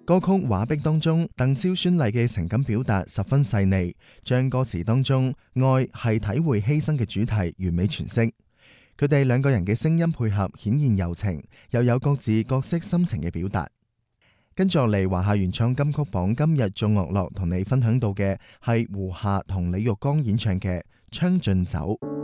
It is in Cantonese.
歌曲《畫壁》當中，鄧超孫儷嘅情感表達十分細膩，將歌詞當中愛係體會犧牲嘅主題完美詮釋。佢哋兩個人嘅聲音配合顯現柔情，又有各自角色心情嘅表達。跟住落嚟，華夏原創金曲榜今日眾樂樂同你分享到嘅係胡夏同李玉剛演唱嘅《將進酒》。